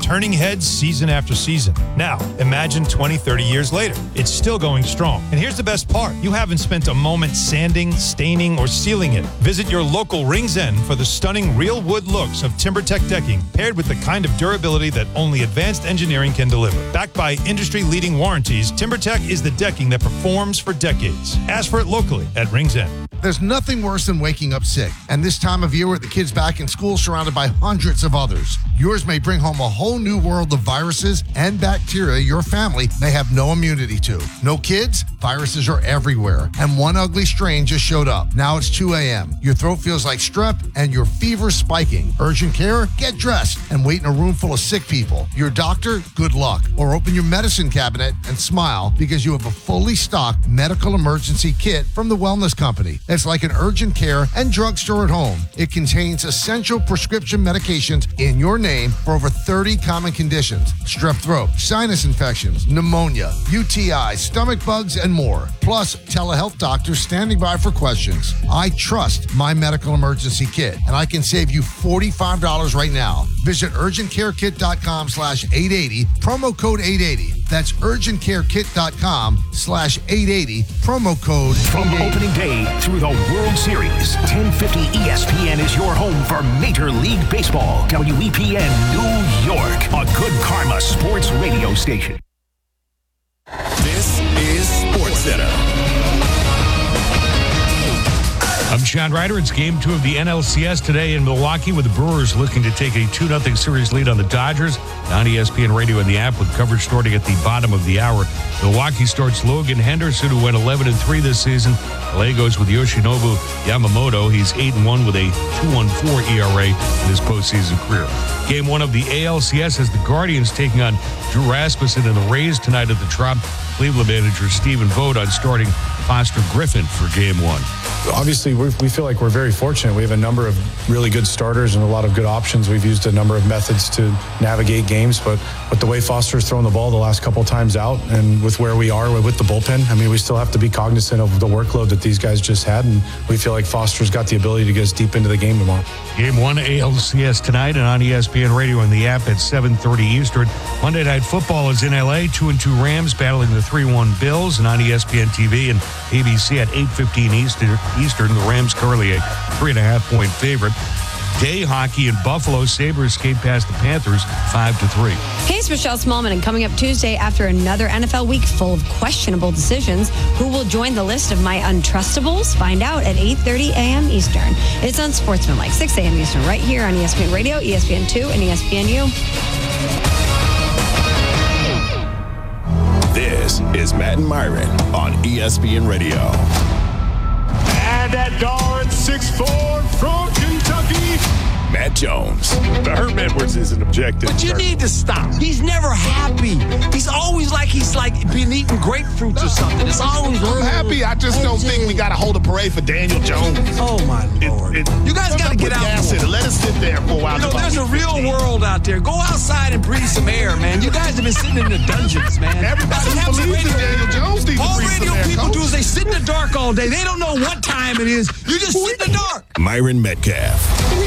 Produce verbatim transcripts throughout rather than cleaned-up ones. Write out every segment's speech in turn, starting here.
turning heads season after season. Now, imagine twenty, thirty years later. It's still going strong. And here's the best part. You haven't spent a moment sanding, staining, or sealing it. Visit your local Rings End for the stunning real wood looks of TimberTech decking, paired with the kind of durability that only advanced engineering can deliver. Backed by industry-leading warranties, TimberTech is the decking that performs for decades. Ask for it locally at Rings End. There's nothing worse than waking up sick. And this time of year with the kids back in school surrounded by hundreds of others, yours may bring home a whole new world of viruses and bacteria your family may have no immunity to. No kids? Viruses are everywhere. And one ugly strain just showed up. Now it's two a.m. Your throat feels like strep and your fever's spiking. Urgent care? Get dressed and wait in a room full of sick people. Your doctor? Good luck. Or open your medicine cabinet and smile because you have a fully stocked medical emergency kit from the Wellness Company. It's like an urgent care and drugstore at home. It contains essential prescription medications in your name for over thirty common conditions. Strep throat, sinus infections, pneumonia, U T Is, stomach bugs, and more. Plus, telehealth doctors standing by for questions. I trust my medical emergency kit, and I can save you forty-five dollars right now. Visit urgentcarekit.com slash 880, promo code eight eighty. That's urgentcarekit.com slash 880, promo code From opening day through the World Series, ten fifty E S P N is your home for Major League Baseball. W E P N New York, a good karma sports radio station. This is SportsCenter. I'm Sean Ryder. It's game two of the N L C S today in Milwaukee, with the Brewers looking to take a two nothing series lead on the Dodgers. On E S P N Radio and the app, with coverage starting at the bottom of the hour. Milwaukee starts Logan Henderson, who went eleven and three this season. L A goes with Yoshinobu Yamamoto. He's eight and one with a two point one four E R A in his postseason career. Game one of the A L C S has the Guardians taking on Drew Rasmussen and the Rays tonight at the Trop. Cleveland manager Stephen Vogt on starting Foster Griffin for game one. Obviously, we we feel like we're very fortunate. We have a number of really good starters and a lot of good options. We've used a number of methods to navigate games, but with the way Foster's thrown the ball the last couple times out and with where we are with the bullpen, I mean, we still have to be cognizant of the workload that these guys just had, and we feel like Foster's got the ability to get us deep into the game tomorrow. Game one A L C S tonight and on E S P N Radio and the app at seven thirty Eastern. Monday Night Football is in L A. Two and two Rams battling the three one Bills, and on E S P N T V and A B C at eight fifteen Eastern. Eastern, the Rams currently a three and a half point favorite. Day hockey in Buffalo, Sabres skate past the Panthers five to three. Hey, it's Michelle Smallman, and coming up Tuesday after another N F L week full of questionable decisions, who will join the list of my untrustables? Find out at eight thirty a.m. Eastern. It's on Sportsmanlike, six a.m. Eastern, right here on E S P N Radio, E S P N two, and E S P N U. This is Matt and Myron on E S P N Radio. And at guard, six foot four from Kentucky, Matt Jones. The Herm Edwards is an objective. But you need to stop. He's never happy. He's always like he's like been eating grapefruits or something. It's always. I'm happy. I just don't think we got to hold a parade for Daniel Jones. Oh my Lord! It, it, you guys got to get out. There. Let us sit there for a while. You know, there's a real world out there. Go outside and breathe some air, man. You guys have been sitting in the dungeons, man. Everybody believes in Daniel Jones. All radio people do is they sit in the dark all day. They don't know what time it is. You just sit in the dark. Myron Metcalf.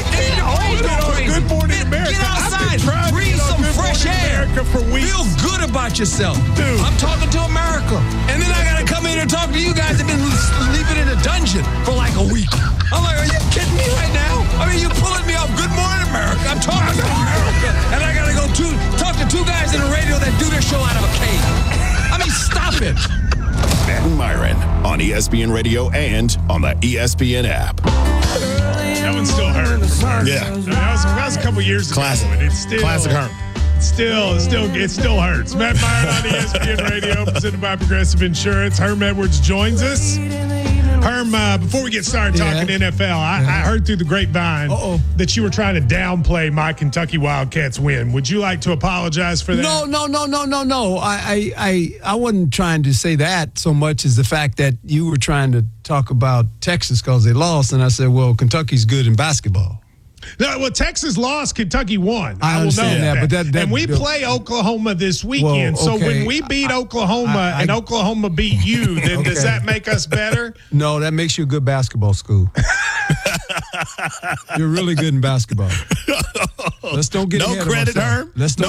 Good morning, America. Get outside, breathe some fresh air. Feel good about yourself. Dude. I'm talking to America. And then I got to come in and talk to you guys that have been sleeping in a dungeon for like a week. I'm like, are you kidding me right now? I mean, you're pulling me off. Good morning, America. I'm talking to America. And I got to go to, talk to two guys in the radio that do their show out of a cave. I mean, stop it. Matt and Myron on E S P N Radio and on the E S P N app. That one still hurts. Yeah. That was, that was a couple years ago. Classic. And it's still, Classic Herm. Still, still, it still hurts. Matt Myron on E S P N Radio, presented by Progressive Insurance. Herm Edwards joins us. Herm, uh, before we get started talking yeah. N F L, I, I heard through the grapevine Uh-oh. that you were trying to downplay my Kentucky Wildcats win. Would you like to apologize for that? No, no, no, no, no, no. I, I, I, I wasn't trying to say that so much as the fact that you were trying to talk about Texas because they lost, and I said, well, Kentucky's good in basketball. No, well, Texas lost, Kentucky won. I, I will know that, that. But that, that and we play Oklahoma this weekend. Well, okay. So when we beat Oklahoma I, I, and Oklahoma beat you, then okay. does that make us better? No, that makes you a good basketball school. You're really good in basketball. Let's don't get no ahead credit, of Herm. Let's no